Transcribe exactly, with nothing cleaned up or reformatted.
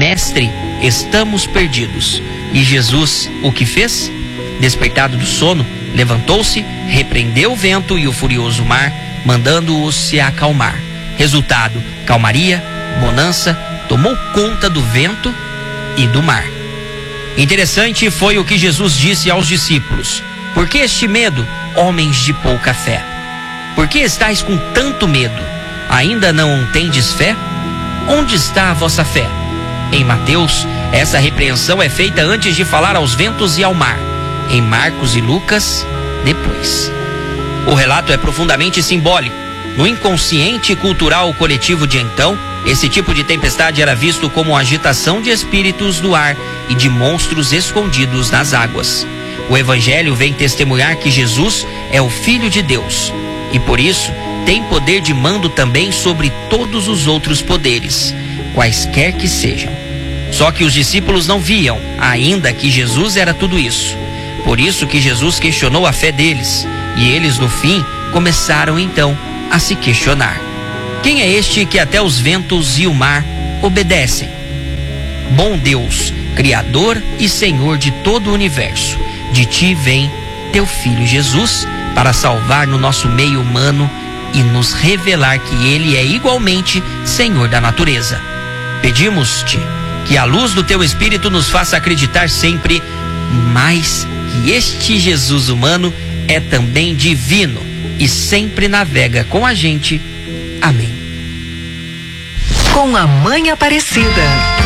Mestre, estamos perdidos. E Jesus o que fez? Despertado do sono, levantou-se, repreendeu o vento e o furioso mar, mandando-os se acalmar. Resultado, calmaria, bonança, tomou conta do vento e do mar. Interessante foi o que Jesus disse aos discípulos: por que este medo, homens de pouca fé? Por que estáis com tanto medo? Ainda não tendes fé? Onde está a vossa fé? Em Mateus, essa repreensão é feita antes de falar aos ventos e ao mar. Em Marcos e Lucas, depois. O relato é profundamente simbólico. No inconsciente cultural coletivo de então, esse tipo de tempestade era visto como agitação de espíritos do ar e de monstros escondidos nas águas. O Evangelho vem testemunhar que Jesus é o Filho de Deus e, por isso, tem poder de mando também sobre todos os outros poderes, quaisquer que sejam. Só que os discípulos não viam ainda que Jesus era tudo isso. Por isso que Jesus questionou a fé deles, e eles, no fim, começaram então a se questionar: quem é este que até os ventos e o mar obedecem? Bom Deus, Criador e Senhor de todo o universo, de ti vem teu Filho Jesus para salvar no nosso meio humano e nos revelar que ele é igualmente Senhor da natureza. Pedimos-te que a luz do teu Espírito nos faça acreditar sempre mais que este Jesus humano é também divino e sempre navega com a gente. Amém. Com a Mãe Aparecida.